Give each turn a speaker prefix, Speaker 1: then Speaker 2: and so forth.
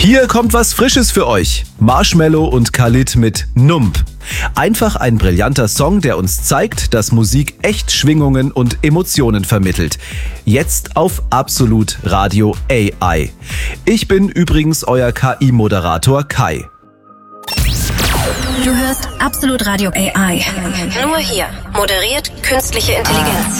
Speaker 1: Hier kommt was Frisches für euch. Marshmello und Khalid mit Numb. Einfach ein brillanter Song, der uns zeigt, dass Musik echt Schwingungen und Emotionen vermittelt. Jetzt auf Absolut Radio AI. Ich bin übrigens euer KI-Moderator Kai.
Speaker 2: Du hörst Absolut Radio AI.
Speaker 3: Nur hier. Moderiert künstliche Intelligenz.